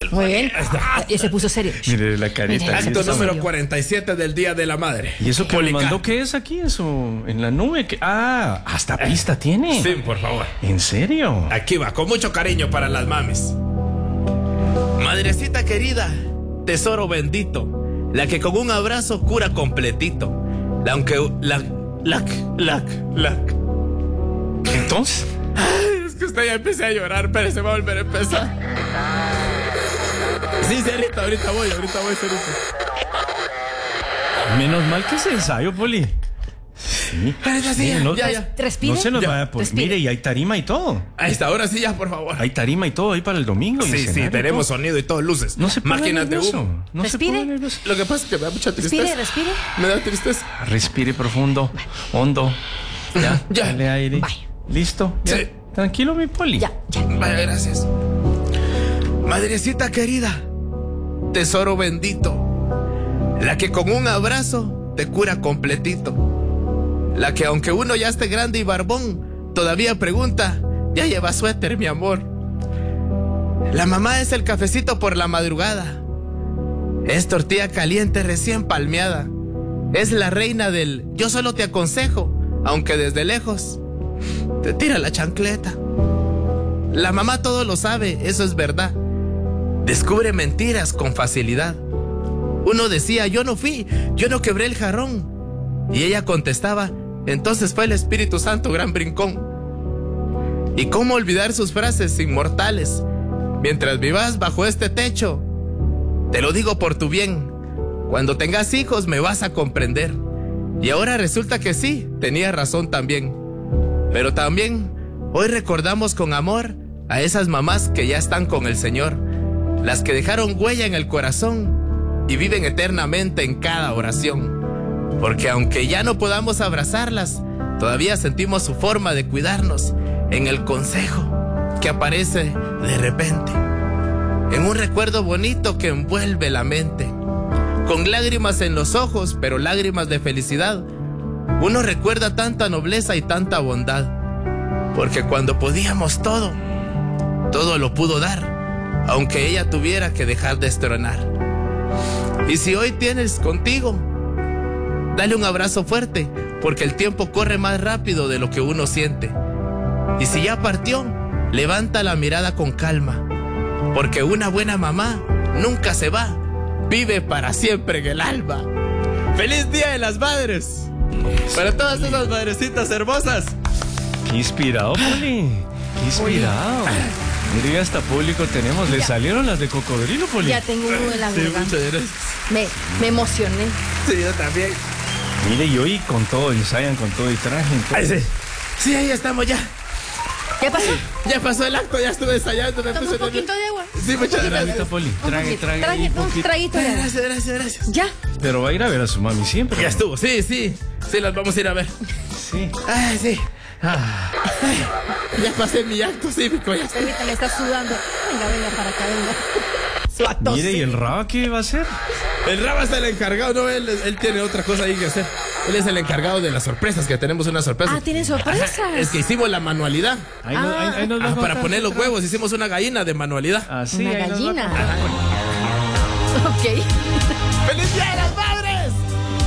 Muy bien. Y se puso serio. Mire la carita. Mire, Acto número 47 del Día de la Madre. ¿Y eso que me Policar. mandó qué es aquí en la nube? Hasta pista tiene. Sí, por favor. ¿En serio? Aquí va, con mucho cariño para las mamis. Madrecita querida, tesoro bendito, la que con un abrazo cura completito. La Entonces, Ay, es que usted ya empecé a llorar, pero se va a volver a empezar. Sí, Cerita, ahorita voy, Cerita. menos mal que es ensayo, Poli. Sí. Ahorita sí, no, ya. Respire. No se nos Ya, vaya por. respire. Mire, y hay tarima y todo. Ahí está, ahora sí ya, por favor. Hay tarima y todo ahí para el domingo. y Sí, escenario y tenemos todo. sonido y todo, luces. No se ponga máquinas de nervioso. humo. No Respire. se ponga nervioso. Lo que pasa es que me da mucha tristeza. Respire. Me da tristeza. Respire profundo, hondo. Ya, Ya. dale aire. Vaya. ¿Listo? Ya. Sí. Tranquilo, mi Poli. Ya. Vaya, gracias. Madrecita querida, tesoro bendito, la que con un abrazo te cura completito. La que aunque uno ya esté grande y barbón, todavía pregunta, ya lleva suéter, mi amor. La mamá es el cafecito por la madrugada. Es tortilla caliente recién palmeada. Es la reina del yo solo te aconsejo, aunque desde lejos te tira la chancleta. La mamá todo lo sabe, eso es verdad. Descubre mentiras con facilidad. Uno decía, yo no fui, yo no quebré el jarrón. Y ella contestaba, entonces fue el Espíritu Santo, gran brincón. ¿Y cómo olvidar sus frases inmortales? Mientras vivas bajo este techo, te lo digo por tu bien. Cuando tengas hijos me vas a comprender. Y ahora resulta que sí, tenía razón también. Pero también hoy recordamos con amor a esas mamás que ya están con el Señor, las que dejaron huella en el corazón y viven eternamente en cada oración. Porque aunque ya no podamos abrazarlas, todavía sentimos su forma de cuidarnos en el consejo que aparece de repente, en un recuerdo bonito que envuelve la mente. Con lágrimas en los ojos, pero lágrimas de felicidad, uno recuerda tanta nobleza y tanta bondad. Porque cuando podíamos todo lo pudo dar, aunque ella tuviera que dejar de destronar. Y si hoy tienes contigo, dale un abrazo fuerte, porque el tiempo corre más rápido de lo que uno siente. Y si ya partió, levanta la mirada con calma, porque una buena mamá nunca se va, vive para siempre en el alma. ¡Feliz Día de las Madres! Para todas esas madrecitas hermosas. Qué inspirado, Poli. Qué inspirado. Mire, hasta público tenemos. Le Ya. salieron las de cocodrilo, Poli. Ya tengo uno en la Sí, garganta. muchas gracias. Me emocioné. Sí, yo también. Mire, y hoy con todo, ensayan con todo y trajen. Ay, sí. Sí, ahí estamos ya. ¿Qué pasó? Ya pasó el acto, ya estuve ensayando. Me Toma puse un poquito nervioso. de agua. Sí, muchas gracias. Ahorita, Poli. Trague, trague. ahí Un poquito. traguito de agua. Gracias. Ya. Pero va a ir a ver a su mami siempre. Ya estuvo, sí. Sí, las vamos a ir a ver. Sí. Ay, sí. Ay, ya pasé mi acto cívico. Ya está. Permítame, está sudando. Venga, para acá, venga. Su acto Mire, ¿y el cívico. Raba qué va a hacer? El Raba es el encargado, no, él tiene otra cosa ahí que hacer. Él es el encargado de las sorpresas, que tenemos una sorpresa. Ah, ¿tienen sorpresas? Ajá, es que hicimos la manualidad. Ahí nos va a Ah, para contar poner los otra. huevos, hicimos una gallina de manualidad. Así, Una ahí nos va a gallina. contar. Ok. ¡Feliz día de la